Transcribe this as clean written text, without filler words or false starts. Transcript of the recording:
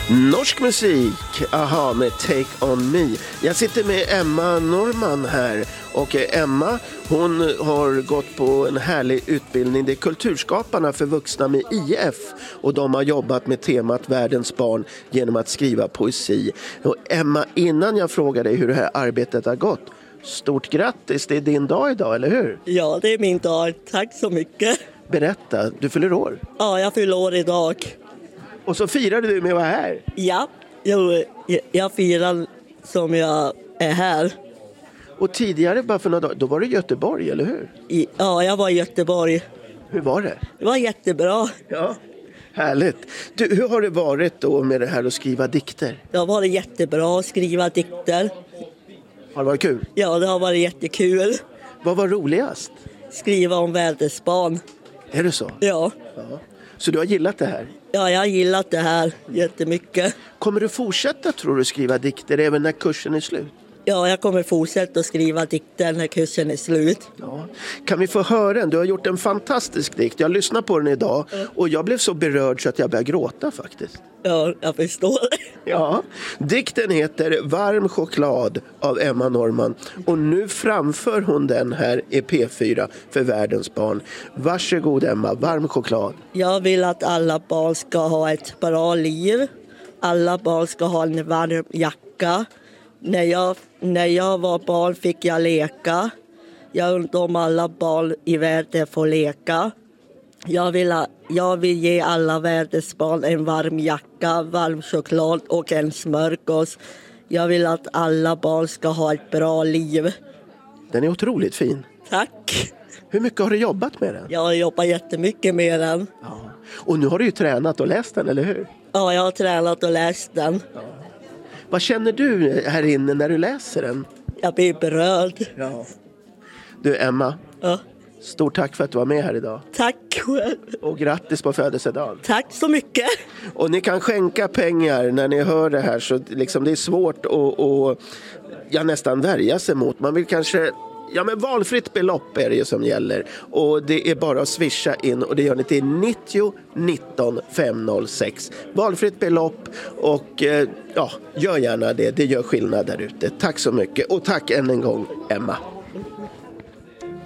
Norsk musik, aha, med Take On Me. Jag sitter med Emma Norman här och Emma, hon har gått på en härlig utbildning. Det är Kulturskaparna för vuxna med IF och de har jobbat med temat Världens barn genom att skriva poesi. Och Emma, innan jag frågar dig hur det här arbetet har gått, stort grattis, det är din dag idag, eller hur? Ja, det är min dag. Tack så mycket. Berätta, du fyller år. Ja, jag fyller år idag. Och så firade du med att vara här. Ja, jag firar som jag är här. Och tidigare, bara för några dagar, då var det i Göteborg, eller hur? Ja, jag var i Göteborg. Hur var det? Det var jättebra. Ja, härligt. Du, hur har det varit då med det här att skriva dikter? Det har varit jättebra att skriva dikter. Har det varit kul? Ja, det har varit jättekul. Vad var roligast? Skriva om världens barn. Är det så? Ja. Så du har gillat det här? Ja, jag har gillat det här jättemycket. Kommer du fortsätta, tror du, skriva dikter även när kursen är slut? Ja, jag kommer fortsätta att skriva dikter när kursen är slut. Ja. Kan vi få höra den? Du har gjort en fantastisk dikt. Jag lyssnade på den idag och jag blev så berörd så att jag började gråta faktiskt. Ja, jag förstår. Ja, dikten heter Varm choklad av Emma Norman och nu framför hon den här i P4 för Världens barn. Varsågod Emma, Varm choklad. Jag vill att alla barn ska ha ett bra liv. Alla barn ska ha en varm jacka. När jag var barn fick jag leka. Jag undrar om alla barn i världen får leka. Jag vill ge alla världens barn en varm jacka, varm choklad och en smörgås. Jag vill att alla barn ska ha ett bra liv. Den är otroligt fin. Tack. Hur mycket har du jobbat med den? Jag har jobbat jättemycket med den. Ja. Och nu har du ju tränat och läst den, eller hur? Ja, jag har tränat och läst den. Ja. Vad känner du här inne när du läser den? Jag blir berörd. Ja. Du Emma, stort tack för att du var med här idag. Tack själv. Och grattis på födelsedagen. Tack så mycket. Och ni kan skänka pengar när ni hör det här, så liksom det är svårt att nästan värja sig mot. Man vill kanske... Ja, men valfritt belopp är det ju som gäller. Och det är bara att swisha in och det gör ni till 90 19 506. Valfritt belopp och gör gärna det. Det gör skillnad där ute. Tack så mycket och tack än en gång Emma.